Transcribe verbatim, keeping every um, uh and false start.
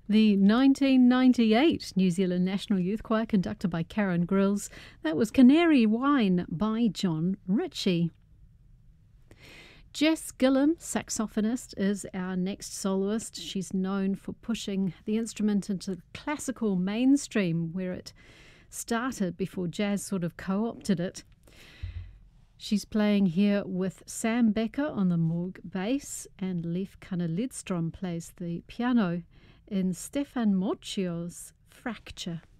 The nineteen ninety-eight New Zealand National Youth Choir, conducted by Karen Grills. That was Canary Wine by John Ritchie. Jess Gillum, saxophonist, is our next soloist. She's known for pushing the instrument into the classical mainstream, where it started before jazz sort of co-opted it. She's playing here with Sam Becker on the Moog bass, and Leif Kanne Lidstrom plays the piano in Stefan Moccio's Fracture.